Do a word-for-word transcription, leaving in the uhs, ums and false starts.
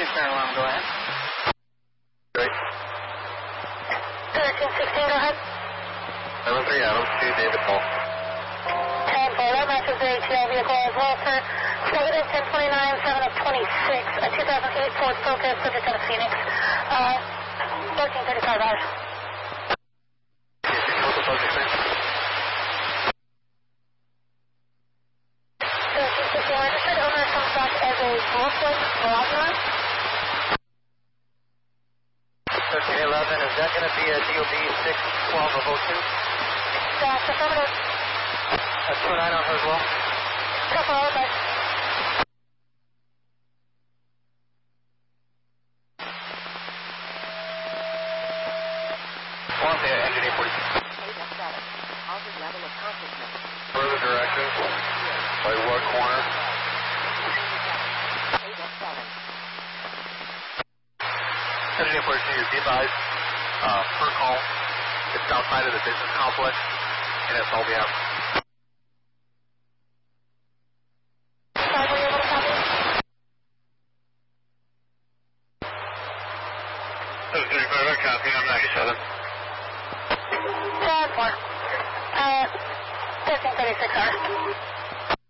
turn alarm, go ahead. Great. thirteen sixteen, go ahead. seven three Adams to David Paul. ten four, that matches the A T L vehicle as well, sir. seven of ten twenty-nine, seven of twenty-six, a two thousand eight Ford Focus, subject out of Phoenix. Uh, thirteen thirty-five hours. What's the focus name? thirteen sixteen, registered owner comes back as a Volkswagen Volkswagen. thirteen eleven, is that going to be a D O B six twelve of oh two? That's affirmative. That's two nine on her as well. Couple hours, bye. One day, engine eight forty. Altered level of consciousness. Further directions. By what corner? Engine eight forty-two, you're be advised, uh, per call. It's outside of the business complex, and that's all we have. Sorry, were you able to copy? seven thirty-five, I copy, I'm ninety-seven. ten four. Uh, thirteen thirty-six hours.